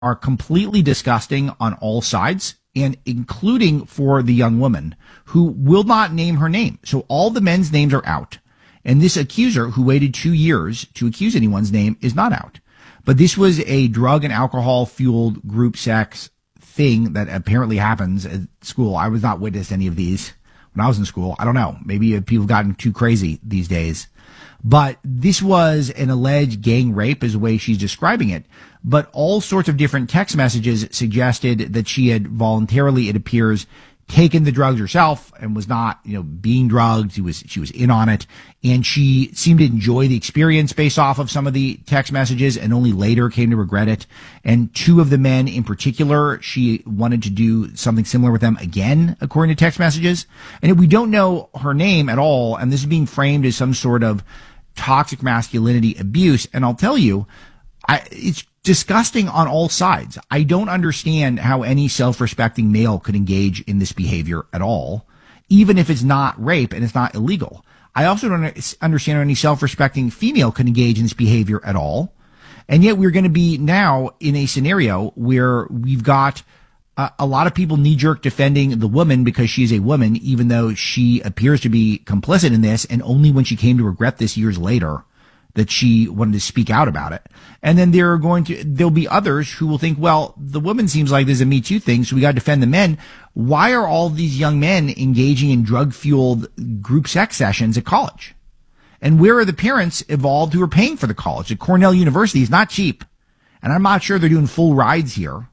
are completely disgusting on all sides, and including for the young woman who will not name her name. So all the men's names are out. And this accuser who waited 2 years to accuse anyone's name is not out. But this was a drug and alcohol fueled group sex thing that apparently happens at school. I was not witness to any of these when I was in school. I don't know. Maybe people have gotten too crazy these days. But this was an alleged gang rape is the way she's describing it. But all sorts of different text messages suggested that she had voluntarily, it appears, taken the drugs herself and was not, being drugged. She was in on it. And she seemed to enjoy the experience based off of some of the text messages and only later came to regret it. And two of the men in particular, she wanted to do something similar with them again, according to text messages. And we don't know her name at all. And this is being framed as some sort of toxic masculinity abuse. And I'll tell you, it's disgusting on all sides. I don't understand how any self-respecting male could engage in this behavior at all, even if it's not rape and it's not illegal. I also don't understand how any self-respecting female could engage in this behavior at all. And yet we're going to be now in a scenario where we've got a lot of people knee-jerk defending the woman because she's a woman, even though she appears to be complicit in this, and only when she came to regret this years later that she wanted to speak out about it. And then there'll be others who will think, well, the woman seems like there's a Me Too thing, so we got to defend the men. Why are all these young men engaging in drug-fueled group sex sessions at college? And where are the parents involved who are paying for the college? At Cornell University is not cheap. And I'm not sure they're doing full rides here.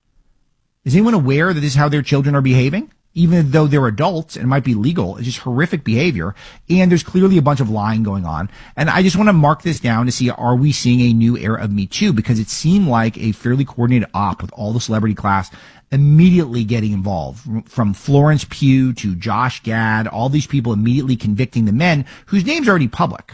Is anyone aware that this is how their children are behaving? Even though they're adults and it might be legal, it's just horrific behavior. And there's clearly a bunch of lying going on. And I just want to mark this down to see, are we seeing a new era of Me Too? Because it seemed like a fairly coordinated op with all the celebrity class immediately getting involved. From Florence Pugh to Josh Gad, all these people immediately convicting the men whose names are already public.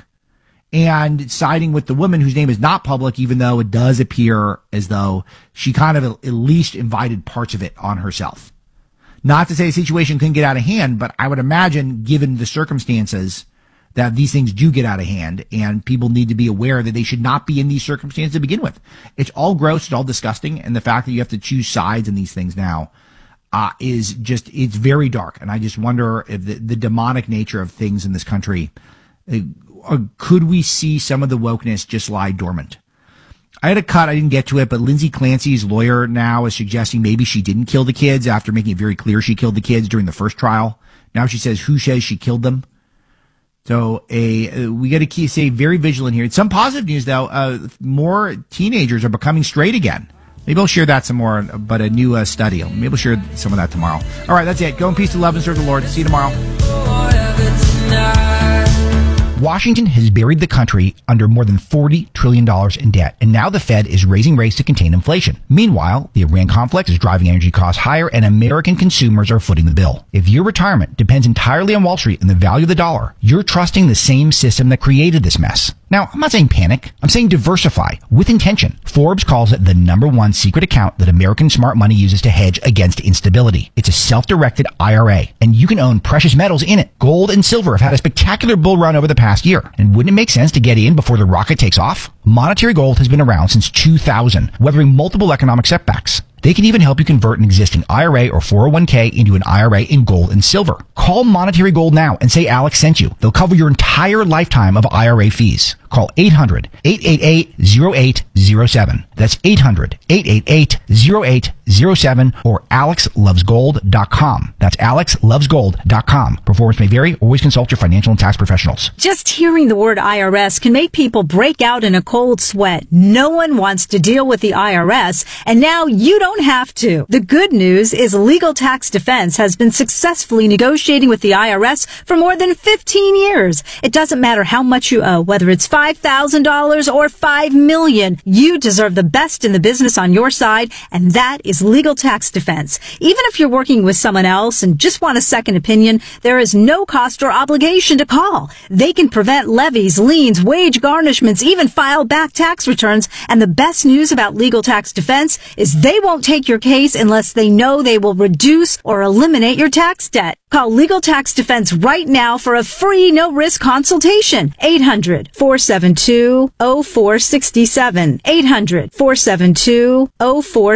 And siding with the woman whose name is not public, even though it does appear as though she kind of at least invited parts of it on herself. Not to say the situation couldn't get out of hand, but I would imagine, given the circumstances, that these things do get out of hand, and people need to be aware that they should not be in these circumstances to begin with. It's all gross, it's all disgusting, and the fact that you have to choose sides in these things now is just, it's very dark. And I just wonder if the demonic nature of things in this country, could we see some of the wokeness just lie dormant? I had a cut, I didn't get to it, but Lindsay Clancy's lawyer now is suggesting maybe she didn't kill the kids after making it very clear she killed the kids during the first trial. Now she says, who says she killed them? So we got to stay very vigilant here. Some positive news, though. More teenagers are becoming straight again. Maybe I'll share that some more, but a new study. Maybe I'll share some of that tomorrow. All right, that's it. Go in peace to love and serve the Lord. See you tomorrow. Washington has buried the country under more than $40 trillion in debt, and now the Fed is raising rates to contain inflation. Meanwhile, the Iran conflict is driving energy costs higher, and American consumers are footing the bill. If your retirement depends entirely on Wall Street and the value of the dollar, you're trusting the same system that created this mess. Now, I'm not saying panic. I'm saying diversify with intention. Forbes calls it the #1 secret account that American smart money uses to hedge against instability. It's a self-directed IRA, and you can own precious metals in it. Gold and silver have had a spectacular bull run over the past year. And wouldn't it make sense to get in before the rocket takes off? Monetary Gold has been around since 2000, weathering multiple economic setbacks. They can even help you convert an existing IRA or 401k into an IRA in gold and silver. Call Monetary Gold now and say Alex sent you. They'll cover your entire lifetime of IRA fees. Call 800-888-0807. That's 800-888-0807 or alexlovesgold.com. That's alexlovesgold.com. Performance may vary. Always consult your financial and tax professionals. Just hearing the word IRS can make people break out in a cold sweat. No one wants to deal with the IRS, and now you don't have to. The good news is Legal Tax Defense has been successfully negotiating with the IRS for more than 15 years. It doesn't matter how much you owe, whether it's $5,000 or $5 million. You deserve the best in the business on your side, and that is Legal Tax Defense. Even if you're working with someone else and just want a second opinion, there is no cost or obligation to call. They can prevent levies, liens, wage garnishments, even file back tax returns. And the best news about Legal Tax Defense is they won't take your case unless they know they will reduce or eliminate your tax debt. Call Legal Tax Defense right now for a free no-risk consultation. 800-472-0467. 800-472-0467.